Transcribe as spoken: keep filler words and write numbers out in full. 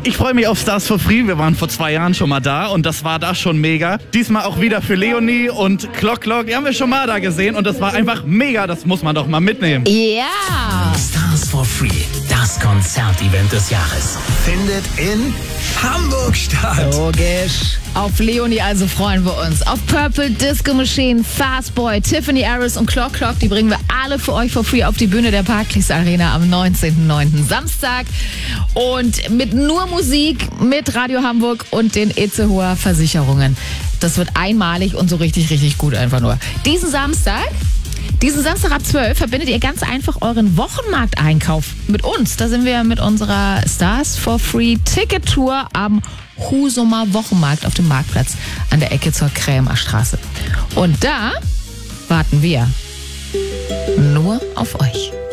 Ich freue mich auf Stars for Free. Wir waren vor zwei Jahren schon mal da und das war da schon mega. Diesmal auch wieder für Leonie und Clock Clock. Die haben wir schon mal da gesehen und das war einfach mega. Das muss man doch mal mitnehmen. Ja! Stars for Free, das Konzertevent des Jahres, findet in Hamburg statt. Logisch. Auf Leonie also freuen wir uns. Auf Purple, Disco Machine, Fastboy, Tiffany Harris und Clock Clock. Die bringen wir alle für euch for free auf die Bühne der Barclays Arena am neunzehnten neunten Samstag. Und mit nur Musik, mit Radio Hamburg und den Itzehoer Versicherungen. Das wird einmalig und so richtig, richtig gut einfach nur. Diesen Samstag... Diesen Samstag ab zwölf verbindet ihr ganz einfach euren Wochenmarkteinkauf mit uns. Da sind wir mit unserer Stars for Free Ticket Tour am Husumer Wochenmarkt auf dem Marktplatz an der Ecke zur Krämer Straße. Und da warten wir nur auf euch.